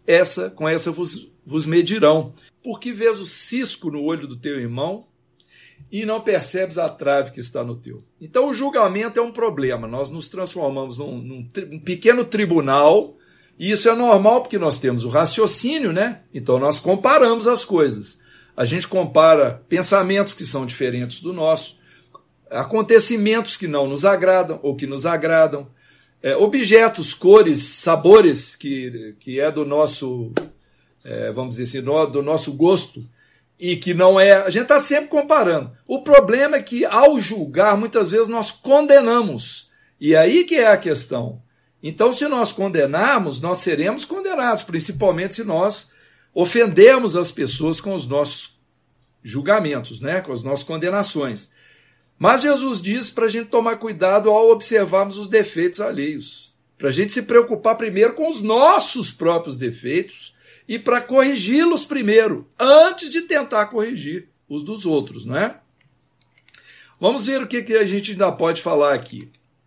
com essa vos medirão. Porque vês o cisco no olho do teu irmão e não percebes a trave que está no teu. Então o julgamento é um problema. Nós nos transformamos num pequeno tribunal, e isso é normal porque nós temos o raciocínio, né? Então nós comparamos as coisas. A gente compara pensamentos que são diferentes do nosso, acontecimentos que não nos agradam ou que nos agradam, objetos, cores, sabores que é do nosso, vamos dizer assim, do nosso gosto, e que não é. A gente está sempre comparando. O problema é que, ao julgar, muitas vezes nós condenamos. E aí que é a questão. Então, se nós condenarmos, nós seremos condenados, principalmente se nós ofendemos as pessoas com os nossos julgamentos, né? Com as nossas condenações. Mas Jesus diz para a gente tomar cuidado ao observarmos os defeitos alheios. Para a gente se preocupar primeiro com os nossos próprios defeitos e para corrigi-los primeiro, antes de tentar corrigir os dos outros, não é? Vamos ver o que a gente ainda pode falar aqui.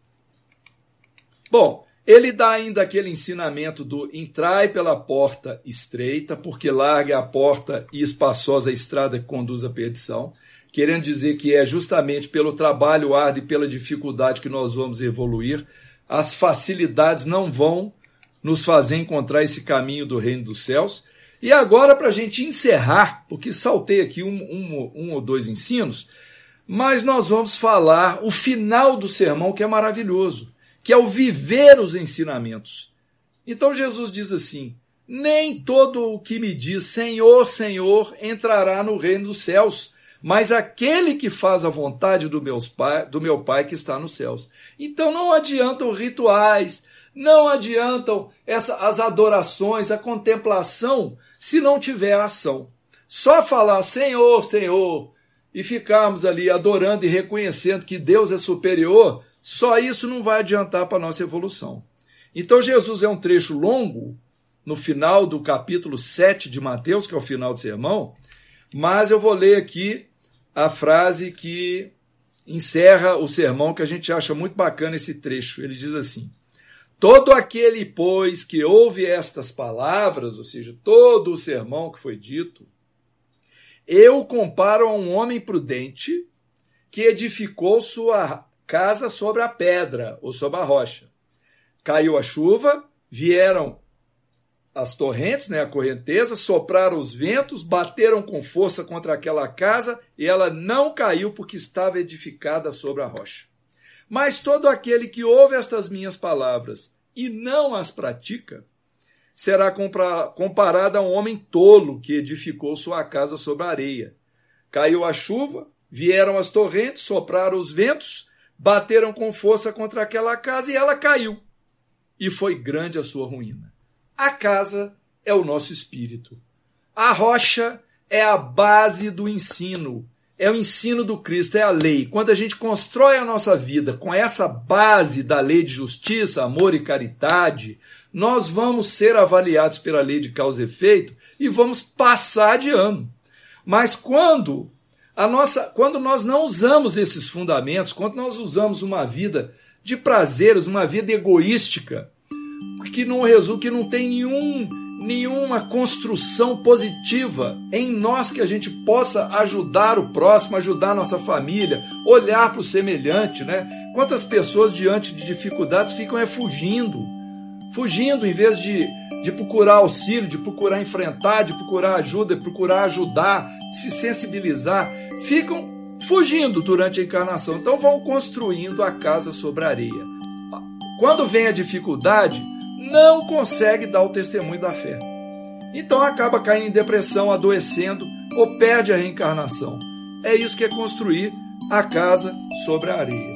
Bom, ele dá ainda aquele ensinamento do entrai pela porta estreita, porque larga é a porta e espaçosa a estrada que conduz à perdição, querendo dizer que é justamente pelo trabalho árduo e pela dificuldade que nós vamos evoluir. As facilidades não vão nos fazer encontrar esse caminho do reino dos céus. E agora, para a gente encerrar, porque saltei aqui um ou dois ensinos, mas nós vamos falar o final do sermão, que é maravilhoso, que é o viver os ensinamentos. Então Jesus diz assim: nem todo o que me diz Senhor, Senhor entrará no reino dos céus, mas aquele que faz a vontade do meu Pai que está nos céus. Então não adiantam rituais, não adiantam as adorações, a contemplação, se não tiver ação. Só falar Senhor, Senhor, e ficarmos ali adorando e reconhecendo que Deus é superior, só isso não vai adiantar para a nossa evolução. Então Jesus é um trecho longo, no final do capítulo 7 de Mateus, que é o final do sermão, mas eu vou ler aqui a frase que encerra o sermão, que a gente acha muito bacana esse trecho. Ele diz assim: todo aquele, pois, que ouve estas palavras, ou seja, todo o sermão que foi dito, eu comparo a um homem prudente que edificou sua casa sobre a pedra, ou sobre a rocha. Caiu a chuva, vieram as torrentes, né, a correnteza, sopraram os ventos, bateram com força contra aquela casa e ela não caiu porque estava edificada sobre a rocha. Mas todo aquele que ouve estas minhas palavras e não as pratica, será comparado a um homem tolo que edificou sua casa sobre a areia. Caiu a chuva, vieram as torrentes, sopraram os ventos, bateram com força contra aquela casa e ela caiu. E foi grande a sua ruína. A casa é o nosso espírito. A rocha é a base do ensino. É o ensino do Cristo, é a lei. Quando a gente constrói a nossa vida com essa base da lei de justiça, amor e caridade, nós vamos ser avaliados pela lei de causa e efeito e vamos passar de ano. Mas quando nós não usamos esses fundamentos, quando nós usamos uma vida de prazeres, uma vida egoística, que não tem nenhuma construção positiva em nós, que a gente possa ajudar o próximo, ajudar a nossa família, olhar para o semelhante, né? Quantas pessoas diante de dificuldades ficam fugindo em vez de procurar auxílio, de procurar enfrentar, de procurar ajuda, de procurar ajudar, se sensibilizar, ficam fugindo durante a encarnação. Então vão construindo a casa sobre a areia. Quando vem a dificuldade, não consegue dar o testemunho da fé. Então acaba caindo em depressão, adoecendo ou perde a reencarnação. É isso que é construir a casa sobre a areia.